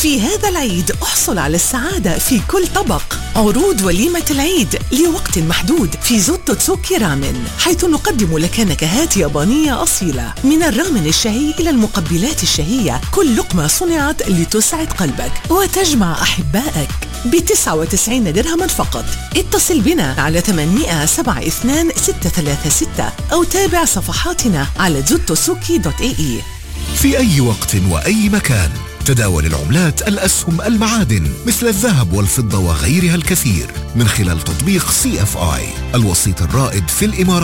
في هذا العيد احصل على السعادة في كل طبق. عروض وليمة العيد لوقت محدود في زوتو تسوكي رامن، حيث نقدم لك نكهات يابانية أصيلة، من الرامن الشهي إلى المقبلات الشهية. كل لقمة صنعت لتسعد قلبك وتجمع أحبائك ب99 درهما فقط. اتصل بنا على 800-72-636 أو تابع صفحاتنا على zotosuki.ae. في أي وقت وأي مكان تداول العملات، الأسهم، المعادن مثل الذهب والفضة وغيرها الكثير من خلال تطبيق CFI، الوسيط الرائد في الإمارات.